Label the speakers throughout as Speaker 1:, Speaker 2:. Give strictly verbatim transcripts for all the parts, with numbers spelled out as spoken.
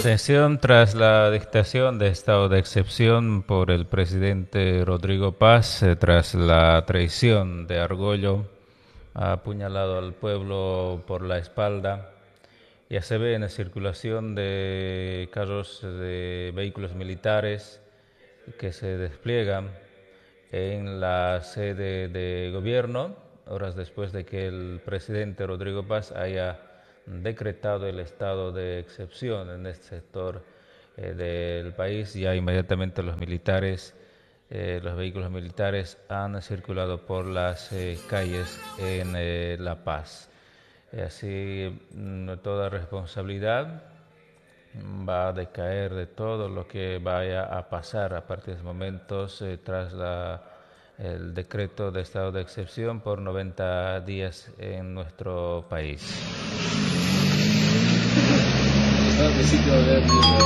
Speaker 1: Atención, tras la dictación de estado de excepción por el presidente Rodrigo Paz, eh, tras la traición de Argollo, ha apuñalado al pueblo por la espalda. Ya se ve en la circulación de carros de vehículos militares que se despliegan en la sede de gobierno, horas después de que el presidente Rodrigo Paz haya decretado el estado de excepción en este sector eh, del país. Ya inmediatamente los militares, eh, los vehículos militares han circulado por las eh, calles en eh, La Paz. Y así mm, toda responsabilidad va a decaer de todo lo que vaya a pasar a partir de momentos eh, tras la, el decreto de estado de excepción por noventa días en nuestro país. De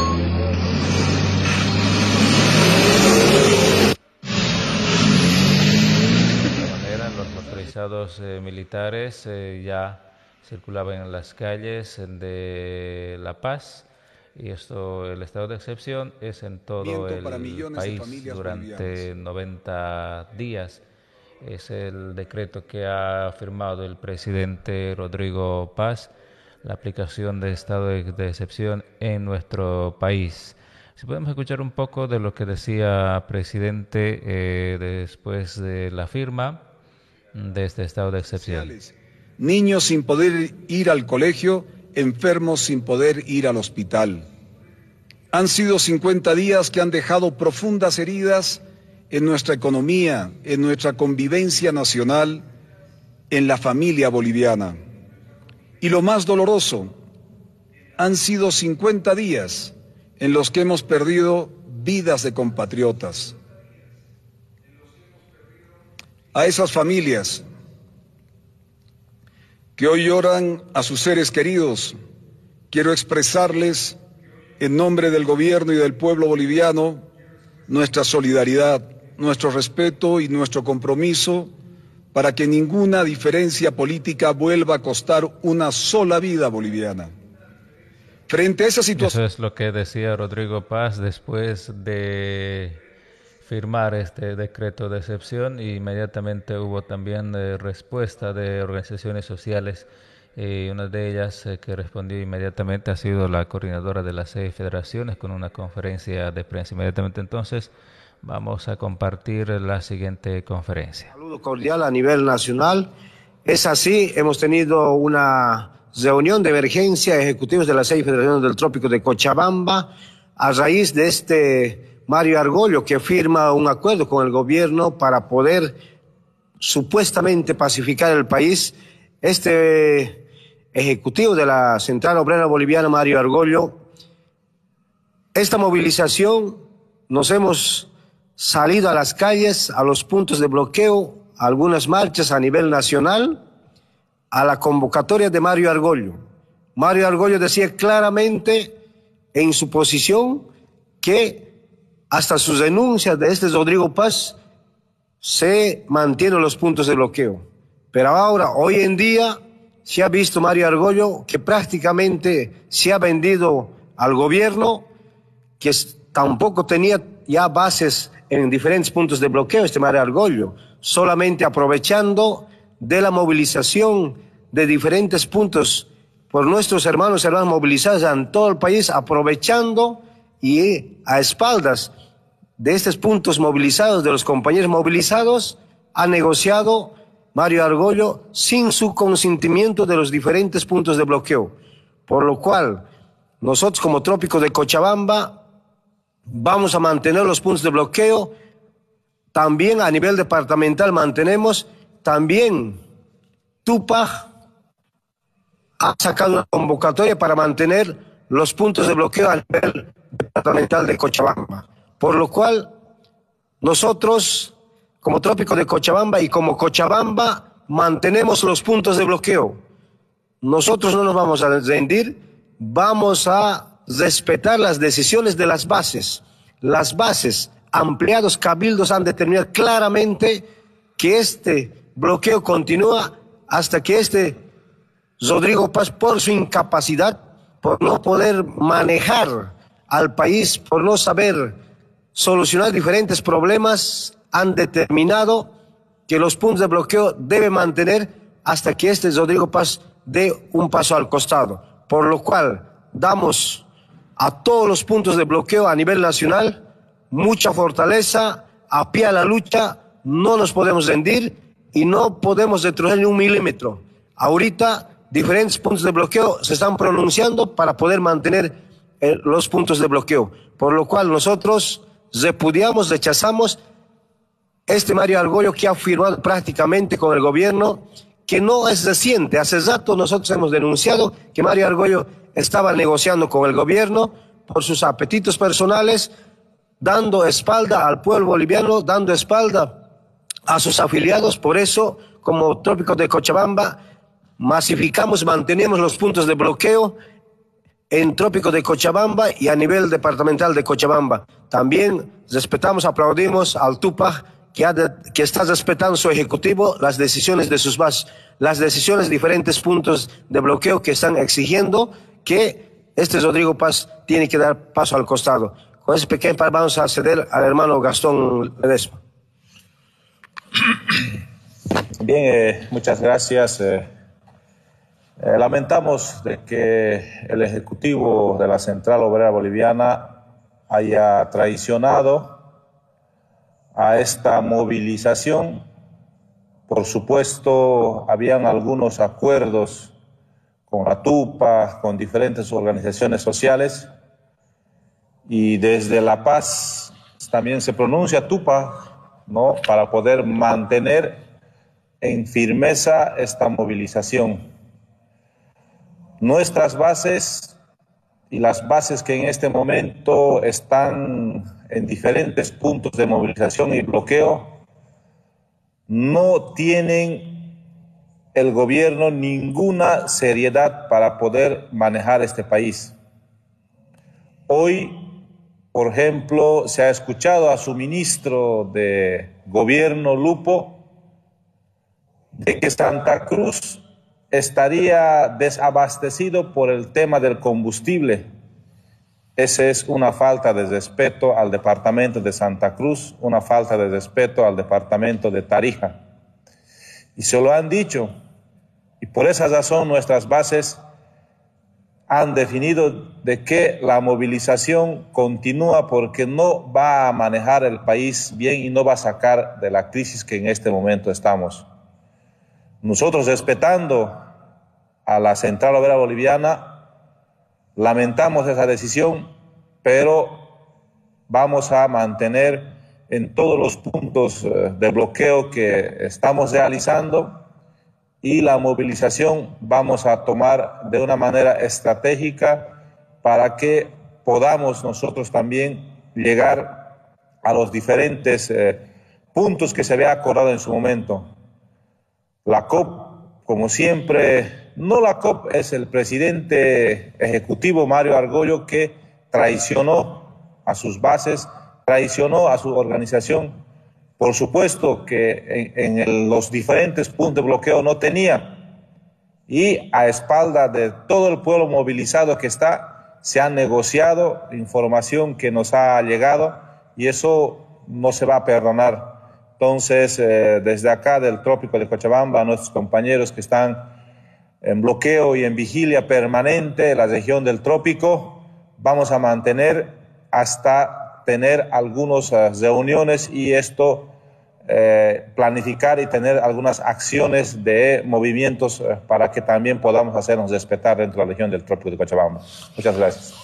Speaker 1: esta manera, los motorizados eh, militares eh, ya circulaban en las calles de La Paz, y esto, el estado de excepción es en todo el país durante noventa días. Es el decreto que ha firmado el presidente Rodrigo Paz, la aplicación de estado de, de excepción en nuestro país. Si podemos escuchar un poco de lo que decía presidente eh, después de la firma de este estado de excepción.
Speaker 2: Niños sin poder ir al colegio, enfermos sin poder ir al hospital. Han sido cincuenta días que han dejado profundas heridas en nuestra economía, en nuestra convivencia nacional, en la familia boliviana. Y lo más doloroso, han sido cincuenta días en los que hemos perdido vidas de compatriotas. A esas familias que hoy lloran a sus seres queridos, quiero expresarles en nombre del gobierno y del pueblo boliviano nuestra solidaridad, nuestro respeto y nuestro compromiso para que ninguna diferencia política vuelva a costar una sola vida boliviana. Frente a esa situación...
Speaker 1: Eso es lo que decía Rodrigo Paz después de firmar este decreto de excepción, y inmediatamente hubo también eh, respuesta de organizaciones sociales, y una de ellas eh, que respondió inmediatamente ha sido la coordinadora de las seis federaciones con una conferencia de prensa. Inmediatamente entonces vamos a compartir la siguiente conferencia.
Speaker 3: Saludo cordial a nivel nacional. Es así, hemos tenido una reunión de emergencia ejecutivos de las seis federaciones del Trópico de Cochabamba a raíz de este Mario Argollo, que firma un acuerdo con el gobierno para poder supuestamente pacificar el país. Este ejecutivo de la Central Obrera Boliviana, Mario Argollo, esta movilización nos hemos salido a las calles, a los puntos de bloqueo, a algunas marchas a nivel nacional, a la convocatoria de Mario Argollo. Mario Argollo decía claramente en su posición que hasta sus denuncias de este Rodrigo Paz se mantienen los puntos de bloqueo. Pero ahora, hoy en día, se ha visto Mario Argollo que prácticamente se ha vendido al gobierno, que tampoco tenía ya bases en diferentes puntos de bloqueo este Mario Argollo, solamente aprovechando de la movilización de diferentes puntos por nuestros hermanos y hermanas movilizados en todo el país, aprovechando y a espaldas de estos puntos movilizados, de los compañeros movilizados, ha negociado Mario Argollo sin su consentimiento de los diferentes puntos de bloqueo. Por lo cual, nosotros como Trópico de Cochabamba vamos a mantener los puntos de bloqueo. También a nivel departamental mantenemos. También Tupac ha sacado una convocatoria para mantener los puntos de bloqueo a nivel departamental de Cochabamba. Por lo cual, nosotros, como Trópico de Cochabamba y como Cochabamba, mantenemos los puntos de bloqueo. Nosotros no nos vamos a rendir, vamos a respetar las decisiones de las bases. Las bases, ampliados cabildos, han determinado claramente que este bloqueo continúa hasta que este Rodrigo Paz, por su incapacidad por no poder manejar al país, por no saber solucionar diferentes problemas, han determinado que los puntos de bloqueo deben mantener hasta que este Rodrigo Paz dé un paso al costado. Por lo cual damos a todos los puntos de bloqueo a nivel nacional mucha fortaleza, a pie a la lucha, no nos podemos rendir y no podemos retroceder ni un milímetro. Ahorita diferentes puntos de bloqueo se están pronunciando para poder mantener eh, los puntos de bloqueo, por lo cual nosotros repudiamos, rechazamos este Mario Argüello que ha firmado prácticamente con el gobierno, que no es reciente. Hace rato nosotros hemos denunciado que Mario Argüello estaba negociando con el gobierno por sus apetitos personales, dando espalda al pueblo boliviano, dando espalda a sus afiliados. Por eso, como Trópico de Cochabamba, masificamos, mantenemos los puntos de bloqueo en Trópico de Cochabamba y a nivel departamental de Cochabamba. También respetamos, aplaudimos al Tupac, que, ha de, que está respetando su ejecutivo, las decisiones de sus bases, las decisiones de diferentes puntos de bloqueo que están exigiendo que este Rodrigo Paz tiene que dar paso al costado. Con ese pequeño par vamos a ceder al hermano Gastón Ledesma.
Speaker 4: Bien, eh, muchas gracias. Eh, eh, lamentamos de que el Ejecutivo de la Central Obrera Boliviana haya traicionado a esta movilización. Por supuesto, habían algunos acuerdos con la Tupac, con diferentes organizaciones sociales, y desde La Paz también se pronuncia Tupac, ¿no?, para poder mantener en firmeza esta movilización. Nuestras bases y las bases que en este momento están en diferentes puntos de movilización y bloqueo, no tienen el gobierno ninguna seriedad para poder manejar este país. Hoy, por ejemplo, se ha escuchado a su ministro de Gobierno, Lupo, de que Santa Cruz estaría desabastecido por el tema del combustible. Esa es una falta de respeto al departamento de Santa Cruz, una falta de respeto al departamento de Tarija. Y se lo han dicho, y por esa razón nuestras bases han definido de que la movilización continúa porque no va a manejar el país bien y no va a sacar de la crisis que en este momento estamos. Nosotros, respetando a la Central Obrera Boliviana, lamentamos esa decisión, pero vamos a mantener en todos los puntos de bloqueo que estamos realizando, y la movilización vamos a tomar de una manera estratégica para que podamos nosotros también llegar a los diferentes eh, puntos que se había acordado en su momento. La C O P, como siempre, no la C O P, es el presidente ejecutivo Mario Argüello que traicionó a sus bases, traicionó a su organización. Por supuesto que en, en el, los diferentes puntos de bloqueo no tenía, y a espalda de todo el pueblo movilizado que está, se ha negociado información que nos ha llegado, y eso no se va a perdonar. Entonces, eh, desde acá del Trópico de Cochabamba, a nuestros compañeros que están en bloqueo y en vigilia permanente en la región del Trópico, vamos a mantener hasta tener algunas uh, reuniones y esto eh, planificar y tener algunas acciones de movimientos uh, para que también podamos hacernos respetar dentro de la región del Trópico de Cochabamba. Muchas gracias.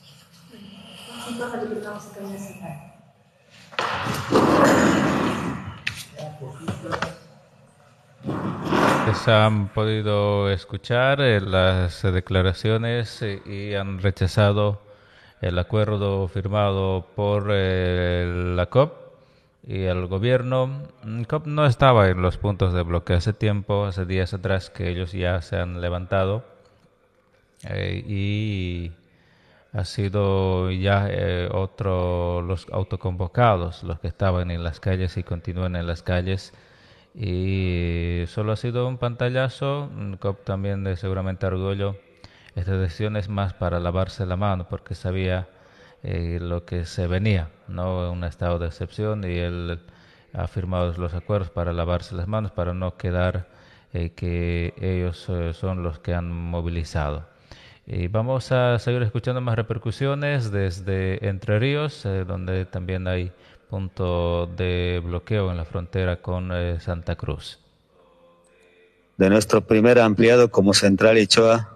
Speaker 1: Se han podido escuchar eh, las declaraciones eh, y han rechazado el acuerdo firmado por eh, la C O P y el gobierno. C O P no estaba en los puntos de bloqueo hace tiempo, hace días atrás que ellos ya se han levantado eh, y ha sido ya eh, otro, los autoconvocados, los que estaban en las calles y continúan en las calles. Y solo ha sido un pantallazo. C O P también de seguramente Argüello esta decisión es más para lavarse la mano, porque sabía eh, lo que se venía, ¿no? Un estado de excepción, y él ha firmado los acuerdos para lavarse las manos, para no quedar eh, que ellos eh, son los que han movilizado. Y vamos a seguir escuchando más repercusiones desde Entre Ríos, eh, donde también hay punto de bloqueo en la frontera con eh, Santa Cruz.
Speaker 5: De nuestro primer ampliado como Central Ichoa,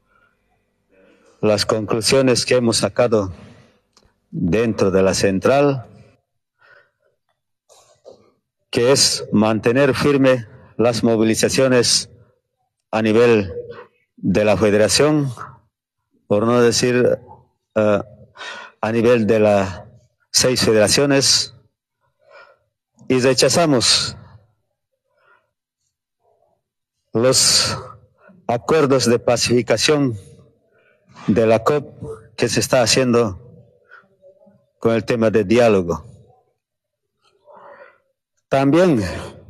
Speaker 5: las conclusiones que hemos sacado dentro de la central, que es mantener firme las movilizaciones a nivel de la federación, por no decir uh, a nivel de las seis federaciones, y rechazamos los acuerdos de pacificación de la C O P que se está haciendo con el tema de diálogo. También